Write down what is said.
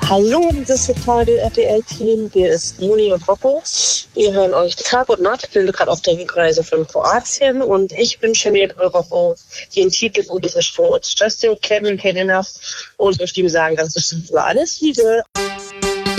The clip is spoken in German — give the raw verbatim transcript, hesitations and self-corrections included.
Hallo, das ist tolle R T L-Team. Hier ist Moni und Rocco. Wir hören euch Tag und Nacht. Ich bin gerade auf der Rückreise von Kroatien und ich wünsche mir Rocco den Titel für dieses Sport. Just so Kevin Kevin und möchte ihm sagen, dass es war alles Liebe.